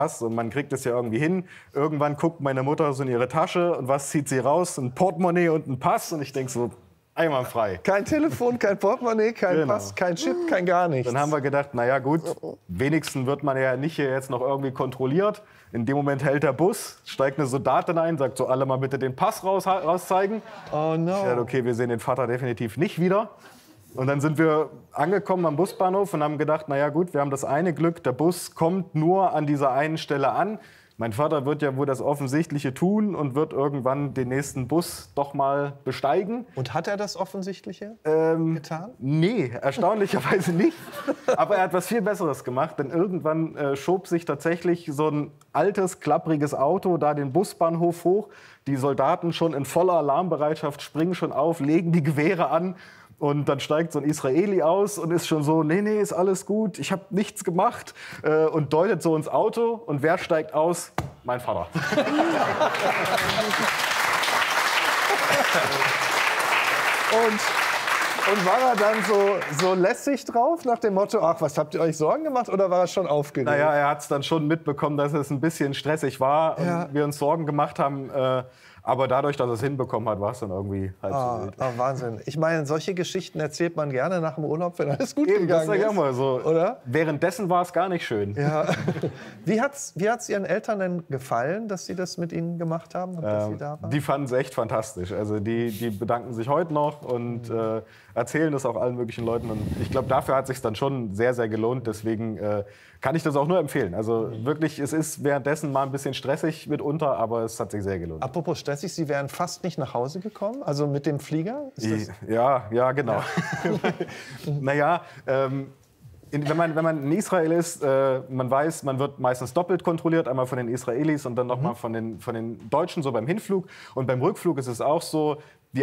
Pass und man kriegt es ja irgendwie hin. Irgendwann guckt meine Mutter so in ihre Tasche und was zieht sie raus? Ein Portemonnaie und ein Pass und ich denke so, einwandfrei. Kein Telefon, kein Portemonnaie, kein Pass, kein Chip, kein gar nichts. Dann haben wir gedacht, naja gut, wenigstens wird man ja nicht hier jetzt noch irgendwie kontrolliert. In dem Moment hält der Bus, steigt eine Soldatin ein, sagt so, alle mal bitte den Pass rauszeigen. Oh no. Ich dachte, okay, wir sehen den Vater definitiv nicht wieder. Und dann sind wir angekommen am Busbahnhof und haben gedacht, naja gut, wir haben das eine Glück, der Bus kommt nur an dieser einen Stelle an. Mein Vater wird ja wohl das Offensichtliche tun und wird irgendwann den nächsten Bus doch mal besteigen. Und hat er das Offensichtliche getan? Nee, erstaunlicherweise nicht. Aber er hat was viel Besseres gemacht, denn irgendwann schob sich tatsächlich so ein altes, klappriges Auto da den Busbahnhof hoch. Die Soldaten schon in voller Alarmbereitschaft springen schon auf, legen die Gewehre an. Und dann steigt so ein Israeli aus und ist schon so, nee, ist alles gut, ich habe nichts gemacht. Und deutet so ins Auto. Und wer steigt aus? Mein Vater. Und war er dann so lässig drauf, nach dem Motto, ach, was habt ihr euch Sorgen gemacht? Oder war er schon aufgeregt? Naja, er hat es dann schon mitbekommen, dass es ein bisschen stressig war und wir uns Sorgen gemacht haben. Aber dadurch, dass er es hinbekommen hat, war es dann irgendwie halb so wild. Wahnsinn. Ich meine, solche Geschichten erzählt man gerne nach dem Urlaub, wenn alles gut Eben, gegangen das ist. sag ich auch mal so. Oder? Währenddessen war es gar nicht schön. Ja. Wie hat's Ihren Eltern denn gefallen, dass Sie das mit Ihnen gemacht haben? Und dass Sie da waren? Die fanden es echt fantastisch. Also die bedanken sich heute noch und erzählen das auch allen möglichen Leuten. Und ich glaube, dafür hat es sich dann schon sehr, sehr gelohnt. Deswegen kann ich das auch nur empfehlen. Also wirklich, es ist währenddessen mal ein bisschen stressig mitunter, aber es hat sich sehr gelohnt. Apropos stressig, Sie wären fast nicht nach Hause gekommen? Also mit dem Flieger? Ist das Ja, genau. Ja. Naja, wenn man in Israel ist, man weiß, man wird meistens doppelt kontrolliert, einmal von den Israelis und dann nochmal von den Deutschen, so beim Hinflug. Und beim Rückflug ist es auch so,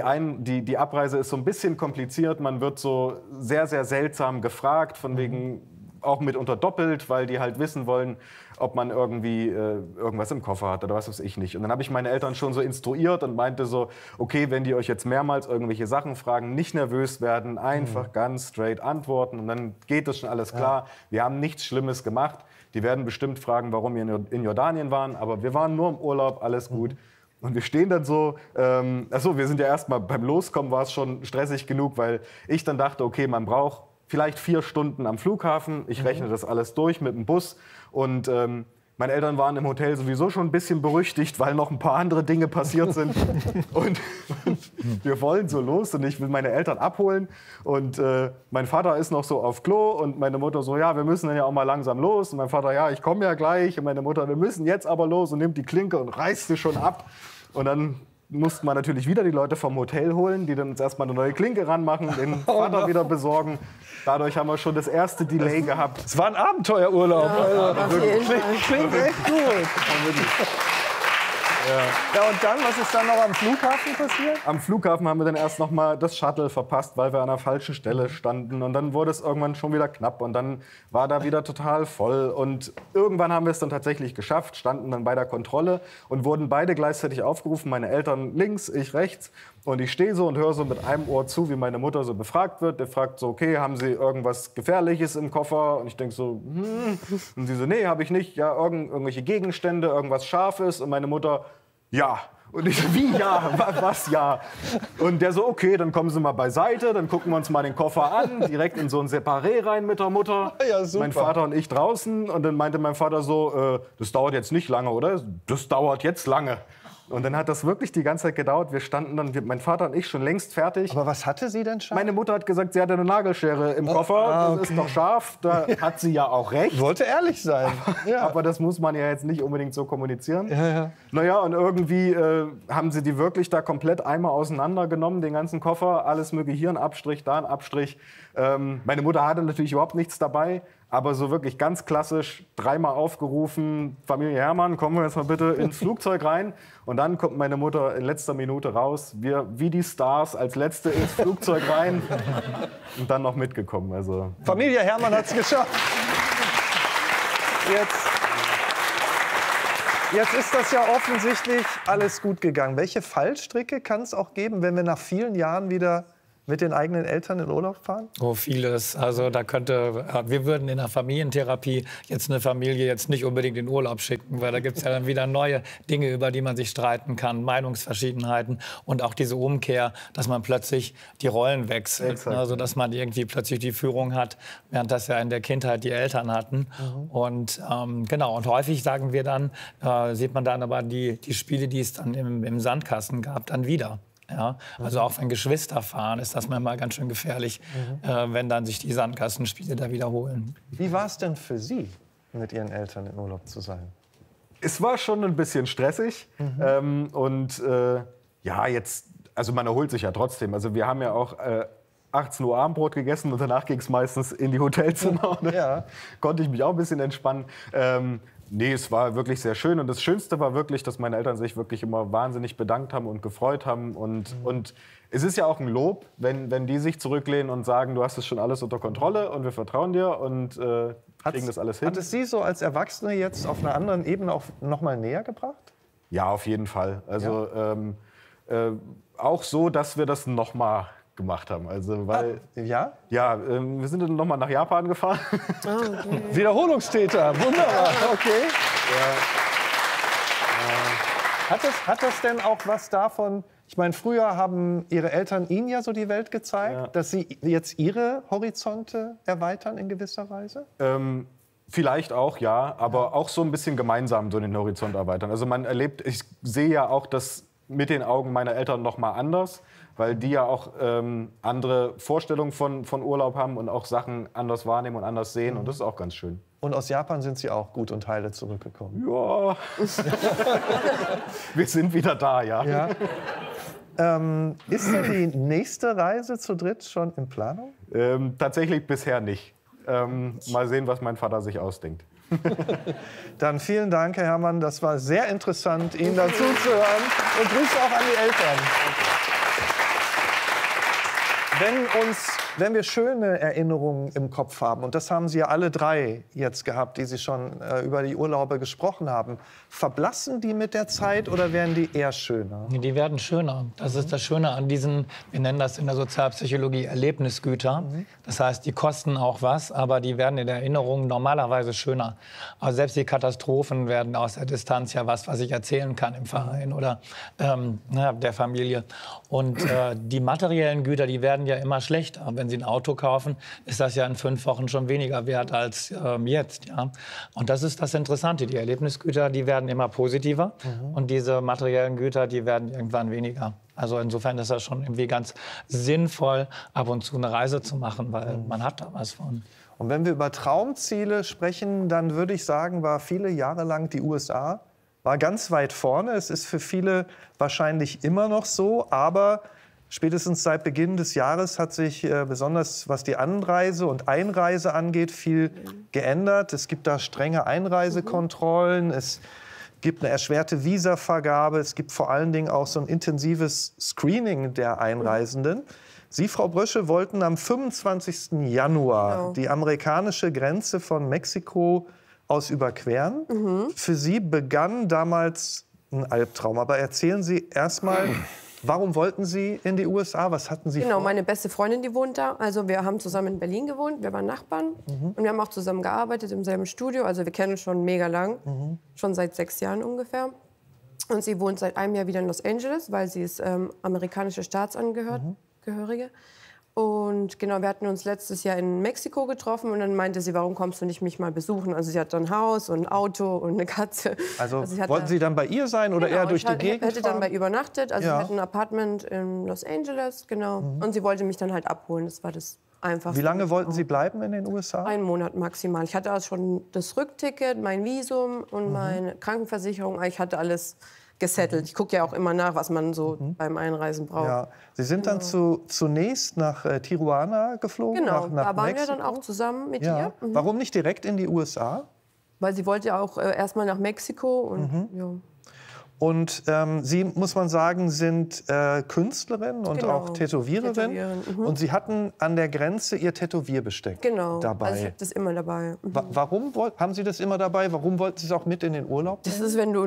die Abreise ist so ein bisschen kompliziert, man wird so sehr, sehr seltsam gefragt, von wegen auch mitunter doppelt, weil die halt wissen wollen, ob man irgendwie irgendwas im Koffer hat oder was weiß ich nicht. Und dann habe ich meine Eltern schon so instruiert und meinte so, okay, wenn die euch jetzt mehrmals irgendwelche Sachen fragen, nicht nervös werden, einfach ganz straight antworten und dann geht das schon alles klar. Wir haben nichts Schlimmes gemacht. Die werden bestimmt fragen, warum wir in Jordanien waren, aber wir waren nur im Urlaub, alles gut. Und wir stehen dann so, wir sind ja erstmal beim Loskommen war es schon stressig genug, weil ich dann dachte, okay, man braucht vielleicht 4 Stunden am Flughafen. Ich rechne das alles durch mit dem Bus. Und meine Eltern waren im Hotel sowieso schon ein bisschen berüchtigt, weil noch ein paar andere Dinge passiert sind. und wir wollen so los und ich will meine Eltern abholen. Und mein Vater ist noch so auf Klo und meine Mutter so, ja, wir müssen dann ja auch mal langsam los. Und mein Vater, ja, ich komme ja gleich. Und meine Mutter, wir müssen jetzt aber los und nimmt die Klinke und reißt sie schon ab. Und dann musste man natürlich wieder die Leute vom Hotel holen, die dann uns erstmal eine neue Klinke ranmachen, den Vater wieder besorgen. Dadurch haben wir schon das erste Delay gehabt. Es war ein Abenteuerurlaub. Ja, Klingt echt gut. Ja, und dann, was ist dann noch am Flughafen passiert? Am Flughafen haben wir dann erst noch mal das Shuttle verpasst, weil wir an der falschen Stelle standen. Und dann wurde es irgendwann schon wieder knapp und dann war da wieder total voll. Und irgendwann haben wir es dann tatsächlich geschafft, standen dann bei der Kontrolle und wurden beide gleichzeitig aufgerufen. Meine Eltern links, ich rechts. Und ich stehe so und höre so mit einem Ohr zu, wie meine Mutter so befragt wird. Der fragt so, okay, haben Sie irgendwas Gefährliches im Koffer? Und ich denke so, Und sie so, nee, habe ich nicht. Ja, irgendwelche Gegenstände, irgendwas Scharfes. Und meine Mutter, ja. Und ich so, wie ja? Was ja? Und der so, okay, dann kommen Sie mal beiseite, dann gucken wir uns mal den Koffer an, direkt in so ein Separé rein mit der Mutter. Ja, super. Mein Vater und ich draußen. Und dann meinte mein Vater so, das dauert jetzt nicht lange, oder? Das dauert jetzt lange. Und dann hat das wirklich die ganze Zeit gedauert. Wir standen dann, mein Vater und ich, schon längst fertig. Aber was hatte sie denn schon? Meine Mutter hat gesagt, sie hatte eine Nagelschere im Koffer. Das ist noch scharf. Da hat sie ja auch recht. Wollte ehrlich sein. Ja. Aber das muss man ja jetzt nicht unbedingt so kommunizieren. Ja. Naja, und irgendwie haben sie die wirklich da komplett einmal auseinandergenommen, den ganzen Koffer. Alles mögliche, hier ein Abstrich, da ein Abstrich. Meine Mutter hatte natürlich überhaupt nichts dabei. Aber so wirklich ganz klassisch, 3-mal aufgerufen, Familie Herrmann, kommen wir jetzt mal bitte ins Flugzeug rein. Und dann kommt meine Mutter in letzter Minute raus, wir wie die Stars als Letzte ins Flugzeug rein und dann noch mitgekommen. Also Familie Herrmann hat es geschafft. Jetzt ist das ja offensichtlich alles gut gegangen. Welche Fallstricke kann es auch geben, wenn wir nach vielen Jahren wieder mit den eigenen Eltern in Urlaub fahren? Oh, vieles. Also wir würden in der Familientherapie jetzt eine Familie jetzt nicht unbedingt in Urlaub schicken, weil da gibt es ja dann wieder neue Dinge, über die man sich streiten kann, Meinungsverschiedenheiten und auch diese Umkehr, dass man plötzlich die Rollen wechselt. Exakt. Also dass man irgendwie plötzlich die Führung hat, während das ja in der Kindheit die Eltern hatten. Und genau, und häufig sagen wir dann, sieht man dann aber die Spiele, die es dann im Sandkasten gab, dann wieder. Ja, also auch wenn Geschwister fahren, ist das manchmal ganz schön gefährlich, wenn dann sich die Sandkastenspiele da wiederholen. Wie war es denn für Sie, mit Ihren Eltern in Urlaub zu sein? Es war schon ein bisschen stressig. Ja, jetzt, also man erholt sich ja trotzdem. Also wir haben ja auch 18 Uhr Abendbrot gegessen und danach ging es meistens in die Hotelzimmer. Ja. Konnte ich mich auch ein bisschen entspannen. Nee, es war wirklich sehr schön. Und das Schönste war wirklich, dass meine Eltern sich wirklich immer wahnsinnig bedankt haben und gefreut haben. Und es ist ja auch ein Lob, wenn die sich zurücklehnen und sagen, du hast es schon alles unter Kontrolle und wir vertrauen dir und kriegen das alles hin. Hat es Sie so als Erwachsene jetzt auf einer anderen Ebene auch noch mal näher gebracht? Ja, auf jeden Fall. Also auch so, dass wir das noch mal gemacht haben. Also, weil, Ja? ja, wir sind dann noch mal nach Japan gefahren. Okay. Wiederholungstäter, wunderbar, okay. Hat das denn auch was davon, ich meine, früher haben Ihre Eltern Ihnen ja so die Welt gezeigt, dass Sie jetzt Ihre Horizonte erweitern in gewisser Weise? Vielleicht auch, ja, aber auch so ein bisschen gemeinsam so den Horizont erweitern. Also man erlebt, ich sehe ja auch das mit den Augen meiner Eltern noch mal anders, weil die ja auch andere Vorstellungen von Urlaub haben und auch Sachen anders wahrnehmen und anders sehen und das ist auch ganz schön. Und aus Japan sind Sie auch gut und heile zurückgekommen? Ja, wir sind wieder da, ja. Ja. Ist denn die nächste Reise zu dritt schon in Planung? Tatsächlich bisher nicht. Mal sehen, was mein Vater sich ausdenkt. Dann vielen Dank, Herr Herrmann. Das war sehr interessant, Ihnen dazu zu hören. Und Grüße auch an die Eltern. Wenn wir schöne Erinnerungen im Kopf haben, und das haben Sie ja alle drei jetzt gehabt, die Sie schon über die Urlaube gesprochen haben, verblassen die mit der Zeit oder werden die eher schöner? Die werden schöner. Das ist das Schöne an diesen, wir nennen das in der Sozialpsychologie Erlebnisgüter. Das heißt, die kosten auch was, aber die werden in der Erinnerung normalerweise schöner. Also selbst die Katastrophen werden aus der Distanz ja was ich erzählen kann im Verein oder der Familie. Und die materiellen Güter, die werden ja immer schlechter. Wenn Sie ein Auto kaufen, ist das ja in 5 Wochen schon weniger wert als jetzt. Ja? Und das ist das Interessante. Die Erlebnisgüter, die werden immer positiver und diese materiellen Güter, die werden irgendwann weniger. Also insofern ist das schon irgendwie ganz sinnvoll, ab und zu eine Reise zu machen, weil man hat da was von. Und wenn wir über Traumziele sprechen, dann würde ich sagen, war viele Jahre lang die USA, war ganz weit vorne. Es ist für viele wahrscheinlich immer noch so, aber spätestens seit Beginn des Jahres hat sich besonders, was die Anreise und Einreise angeht, viel geändert. Es gibt da strenge Einreisekontrollen, es gibt eine erschwerte Visavergabe, es gibt vor allen Dingen auch so ein intensives Screening der Einreisenden. Sie, Frau Brösche, wollten am 25. Januar die amerikanische Grenze von Mexiko aus überqueren. Für Sie begann damals ein Albtraum. Aber erzählen Sie erst mal, warum wollten Sie in die USA? Was hatten Sie Genau, vor? meine beste Freundin, die wohnt da. Also wir haben zusammen in Berlin gewohnt, wir waren Nachbarn. Und wir haben auch zusammen gearbeitet im selben Studio. Also wir kennen uns schon mega lang, schon seit 6 Jahren ungefähr. Und sie wohnt seit einem Jahr wieder in Los Angeles, weil sie ist amerikanische Staatsangehörige. Und genau, wir hatten uns letztes Jahr in Mexiko getroffen und dann meinte sie, warum kommst du nicht mich mal besuchen? Also sie hat dann ein Haus und ein Auto und eine Katze. Also sie hat wollten Sie dann bei ihr sein oder eher durch die Gegend hätte dann fahren? bei ihr übernachtet. Also Ja. sie hat ein Apartment in Los Angeles, genau. Und sie wollte mich dann halt abholen. Das war das Einfachste. Wie lange wollten Sie bleiben in den USA? 1 Monat maximal. Ich hatte auch schon das Rückticket, mein Visum und meine Krankenversicherung. Ich hatte alles gesettelt. Ich gucke ja auch immer nach, was man so beim Einreisen braucht. Ja. Sie sind dann zunächst nach Tijuana geflogen, Genau, nach da waren Mexiko? wir dann auch zusammen mit Ja. ihr. Warum nicht direkt in die USA? Weil sie wollte ja auch erstmal nach Mexiko. Und, ja. Und Sie, muss man sagen, sind Künstlerin und Genau, auch Tätowiererin. Tätowiererin, Und Sie hatten an der Grenze Ihr Tätowierbesteck Genau, dabei. also ich habe das immer dabei. Warum haben Sie das immer dabei? Warum wollten Sie es auch mit in den Urlaub? Das ist, wenn du ein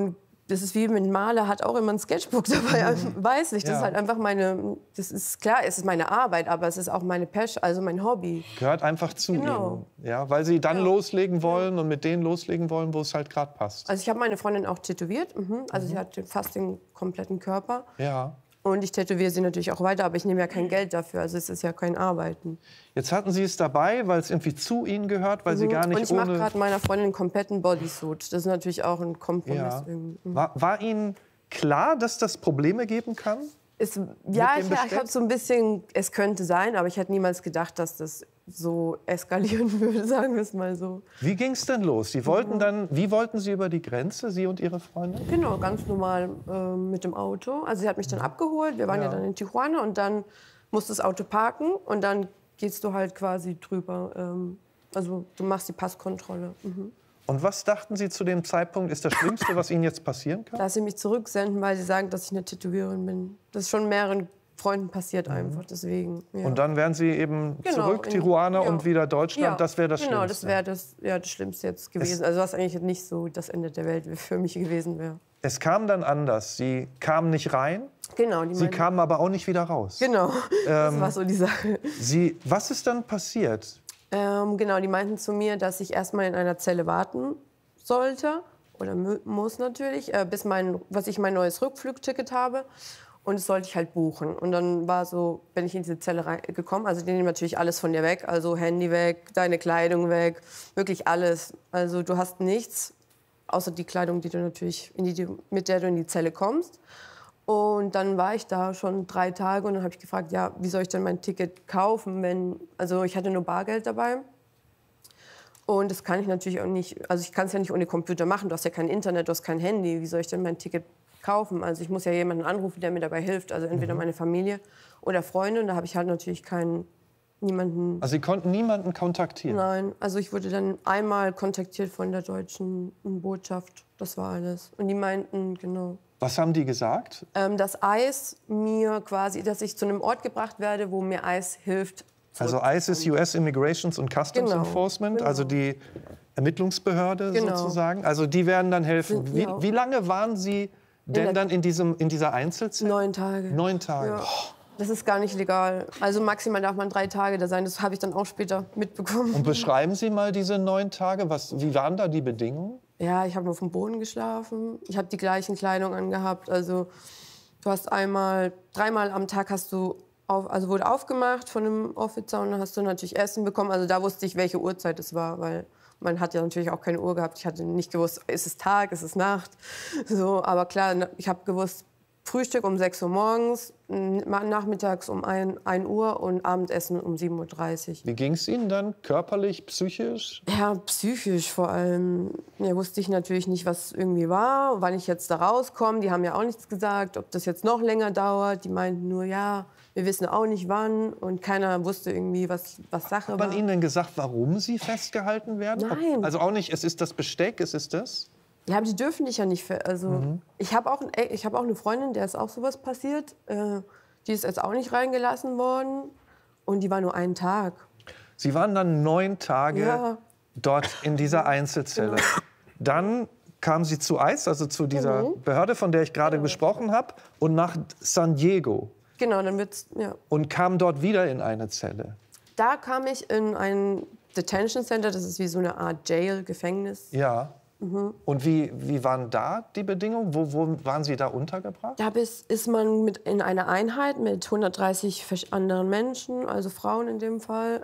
das ist wie mit einem Maler, hat auch immer ein Sketchbook dabei, weiß nicht. Das ist halt einfach das ist klar, es ist meine Arbeit, aber es ist auch meine Passion, also mein Hobby. Gehört einfach zu Ihnen. Ja, weil Sie dann loslegen wollen und mit denen loslegen wollen, wo es halt gerade passt. Also ich habe meine Freundin auch tätowiert, also sie hat fast den kompletten Körper. Ja. Und ich tätowiere sie natürlich auch weiter, aber ich nehme ja kein Geld dafür, also es ist ja kein Arbeiten. Jetzt hatten Sie es dabei, weil es irgendwie zu Ihnen gehört, weil Sie gar nicht Und ich mache gerade meiner Freundin einen kompletten Bodysuit. Das ist natürlich auch ein Kompromiss. Ja. War Ihnen klar, dass das Probleme geben kann? Ich habe so ein bisschen, es könnte sein, aber ich hätte niemals gedacht, dass das so eskalieren würde, sagen wir es mal so. Wie ging es denn los? Wie wollten Sie über die Grenze, Sie und Ihre Freundin? Genau, ganz normal mit dem Auto. Also sie hat mich dann abgeholt, wir waren ja dann in Tijuana und dann musst du das Auto parken und dann gehst du halt quasi drüber. Also du machst die Passkontrolle. Und was dachten Sie zu dem Zeitpunkt, ist das Schlimmste, was Ihnen jetzt passieren kann? Dass sie mich zurücksenden, weil sie sagen, dass ich eine Tätowiererin bin. Das ist schon mehreren Freunden passiert einfach, deswegen. Ja. Und dann wären Sie eben zurück, Tijuana und wieder Deutschland, das wäre das Schlimmste? Genau, das wäre das Schlimmste jetzt gewesen. Also was eigentlich nicht so das Ende der Welt für mich gewesen wäre. Es kam dann anders. Sie kamen nicht rein, genau, Sie kamen aber auch nicht wieder raus. Genau, das war so die Sache. Was ist dann passiert? Genau, die meinten zu mir, dass ich erstmal in einer Zelle warten sollte, oder muss natürlich, bis ich mein neues Rückflugticket habe. Und das sollte ich halt buchen. Und dann war so, bin ich in diese Zelle reingekommen. Also die nehmen natürlich alles von dir weg. Also Handy weg, deine Kleidung weg, wirklich alles. Also du hast nichts, außer die Kleidung, die du natürlich mit der du in die Zelle kommst. Und dann war ich da schon 3 Tage und dann habe ich gefragt, ja, wie soll ich denn mein Ticket kaufen, also ich hatte nur Bargeld dabei. Und das kann ich natürlich auch nicht, also ich kann es ja nicht ohne Computer machen. Du hast ja kein Internet, du hast kein Handy. Wie soll ich denn mein Ticket kaufen? Also ich muss ja jemanden anrufen, der mir dabei hilft. Also entweder meine Familie oder Freunde. Und da habe ich halt natürlich niemanden. Also Sie konnten niemanden kontaktieren? Nein, also ich wurde dann einmal kontaktiert von der deutschen Botschaft. Das war alles. Und die meinten, genau. Was haben die gesagt? Dass dass ich zu einem Ort gebracht werde, wo mir ICE hilft. Also ICE ist US Immigrations and Customs Enforcement, genau. Also die Ermittlungsbehörde Genau. sozusagen. Also die werden dann helfen. Ja. Wie lange waren Sie denn dann in dieser Einzelzelle? 9 Tage. 9 Tage. Ja. Das ist gar nicht legal. Also maximal darf man 3 Tage da sein. Das habe ich dann auch später mitbekommen. Und beschreiben Sie mal diese 9 Tage. Wie waren da die Bedingungen? Ja, ich habe auf dem Boden geschlafen. Ich habe die gleichen Kleidung angehabt. Also du hast 3-mal am Tag wurde aufgemacht von einem Officer und dann hast du natürlich Essen bekommen. Also da wusste ich, welche Uhrzeit es war, weil man hat ja natürlich auch keine Uhr gehabt. Ich hatte nicht gewusst, ist es Tag, ist es Nacht. So, aber klar, ich habe gewusst, Frühstück um 6 Uhr morgens, nachmittags um 1 Uhr und Abendessen um 7:30 Uhr. Wie ging es Ihnen dann? Körperlich, psychisch? Ja, psychisch vor allem. Ja, wusste ich natürlich nicht, was irgendwie war, wann ich jetzt da rauskomme. Die haben ja auch nichts gesagt, ob das jetzt noch länger dauert. Die meinten nur, ja, wir wissen auch nicht wann. Und keiner wusste irgendwie, was Sache war. Hat man Ihnen denn gesagt, warum Sie festgehalten werden? Nein. Also auch nicht, es ist das Besteck, es ist das? Ja, aber die dürfen dich ja nicht. Ich habe auch eine Freundin, der ist auch sowas passiert. Die ist jetzt auch nicht reingelassen worden. Und die war nur 1 Tag. Sie waren dann 9 Tage dort in dieser Einzelzelle. Genau. Dann kamen Sie zu ICE, also zu dieser Behörde, von der ich gerade gesprochen habe, und nach San Diego. Genau, dann wird's, ja. Und kamen dort wieder in eine Zelle. Da kam ich in ein Detention Center, das ist wie so eine Art Jail, Gefängnis. Ja. Und wie waren da die Bedingungen? Wo waren Sie da untergebracht? Da ist man in einer Einheit mit 130 anderen Menschen, also Frauen in dem Fall.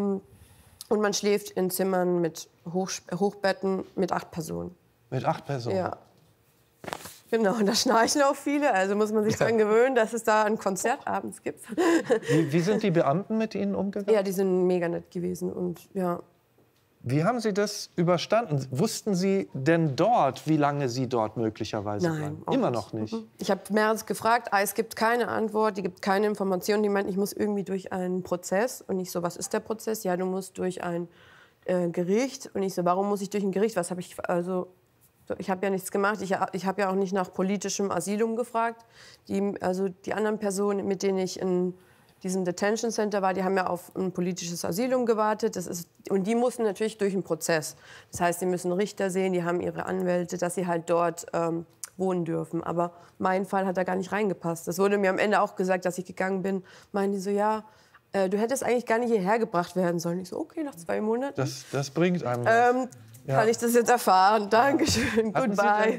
Und man schläft in Zimmern mit Hochbetten mit 8 Personen. Mit 8 Personen? Ja. Genau, und da schnarchen auch viele. Also muss man sich daran gewöhnen, dass es da ein Konzert abends gibt. Wie sind die Beamten mit Ihnen umgegangen? Ja, die sind mega nett gewesen. Und ja. Wie haben Sie das überstanden? Wussten Sie denn dort, wie lange Sie dort möglicherweise waren? Immer noch nicht. Ich habe mehrmals gefragt, es gibt keine Antwort, die gibt keine Informationen. Die meinten, ich muss irgendwie durch einen Prozess. Und ich so, was ist der Prozess? Ja, du musst durch ein Gericht. Und ich so, warum muss ich durch ein Gericht? Was habe ich, also ich habe ja nichts gemacht. Ich habe ja auch nicht nach politischem Asylum gefragt. Die anderen Personen, mit denen ich in diesem Detention Center war, die haben ja auf ein politisches Asylum gewartet. Und die mussten natürlich durch einen Prozess. Das heißt, sie müssen Richter sehen, die haben ihre Anwälte, dass sie halt dort wohnen dürfen. Aber mein Fall hat da gar nicht reingepasst. Das wurde mir am Ende auch gesagt, dass ich gegangen bin. Meinen die so, ja, du hättest eigentlich gar nicht hierher gebracht werden sollen. Ich so, okay, nach 2 Monaten. Das bringt einem was. Kann ich das jetzt erfahren? Dankeschön, Hatten goodbye.